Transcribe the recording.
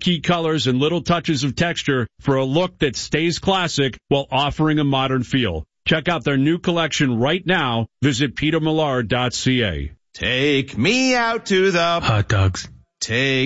marquee colors and little touches of texture for a look that stays classic while offering a modern feel. Check out their new collection right now. Visit petermillar.ca. Take me out to the hot dogs. Take